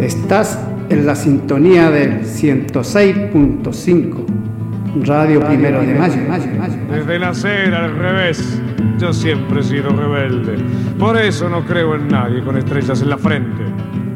Estás en la sintonía del 106.5, Radio Primero de Mayo. Desde nacer al revés, yo siempre he sido rebelde. Por eso no creo en nadie con estrellas en la frente.